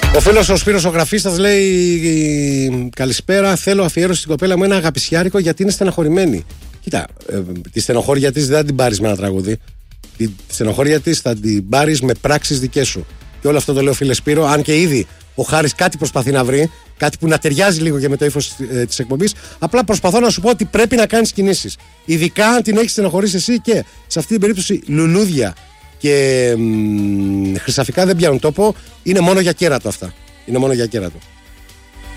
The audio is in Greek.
Ο φίλος ο Σπύρος ο γραφίστας λέει: καλησπέρα, θέλω αφιέρωση στην κοπέλα μου ένα αγαπησιάρικο γιατί είναι στεναχωρημένη. Κοίτα, τη στενοχώρια της δεν θα την πάρεις με ένα τραγούδι. Τη στενοχώρια της θα την πάρεις με πράξεις δικές σου. Και όλο αυτό το λέω, φίλε Σπύρο, αν και ήδη ο Χάρης κάτι προσπαθεί να βρει, κάτι που να ταιριάζει λίγο και με το ύφος της εκπομπής. Απλά προσπαθώ να σου πω ότι πρέπει να κάνεις κινήσεις. Ειδικά αν την έχεις στενοχωρήσει εσύ, και σε αυτή την περίπτωση λουλούδια και χρυσαφικά δεν πιάνουν τόπο. Είναι μόνο για κέρατο αυτά. Είναι μόνο για κέρατο.